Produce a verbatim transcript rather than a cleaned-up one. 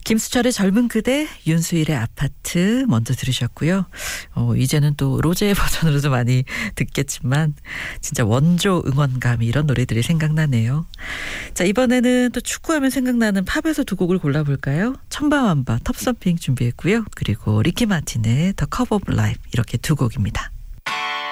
김수철의 젊은 그대, 윤수일의 아파트 먼저 들으셨고요. 어, 이제는 또 로제의 버전으로도 많이 듣겠지만 진짜 원조 응원감 이런 노래들이 생각나네요. 자, 이번에는 또 축구하면 생각나는 팝에서 두 곡을 골라볼까요? 천바완바 텁썸핑 준비했고요. 그리고 리키 마틴의 더 커버 오브 라이프 이렇게 두 곡입니다.